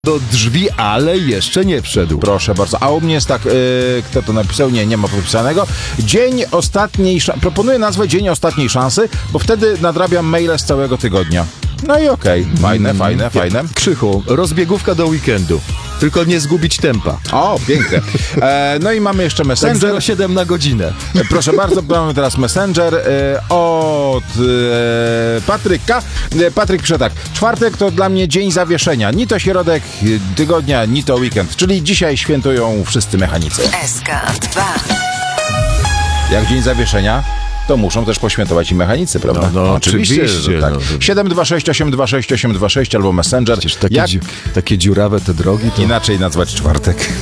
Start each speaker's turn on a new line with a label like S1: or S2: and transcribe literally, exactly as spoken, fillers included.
S1: do drzwi, ale jeszcze nie wszedł.
S2: Proszę bardzo. A u mnie jest tak, yy, kto to napisał? Nie, nie ma podpisanego. Dzień ostatniej szansy. Proponuję nazwę Dzień ostatniej szansy, bo wtedy nadrabiam maile z całego tygodnia. No i okej. Okay. Fajne, mm, fajne, fajne.
S1: Krzychu, rozbiegówka do weekendu. Tylko nie zgubić tempa.
S2: O, piękne. E, no i mamy jeszcze Messenger.
S1: Tak zero siedem na godzinę.
S2: E, proszę bardzo, mamy teraz Messenger e, od e, Patryka. E, Patryk pisze tak. Czwartek to dla mnie dzień zawieszenia. Ni to środek tygodnia, ni to weekend. Czyli dzisiaj świętują wszyscy mechanicy.
S3: S K dwa.
S2: Jak dzień zawieszenia, to muszą też poświętować i mechanicy, prawda?
S1: No, no oczywiście,
S2: oczywiście że tak.
S1: No.
S2: siedem dwa sześć osiem dwa sześć osiem dwa sześć albo Messenger.
S1: Takie,
S2: Jak
S1: dzi- takie dziurawe te drogi to...
S2: inaczej nazwać czwartek?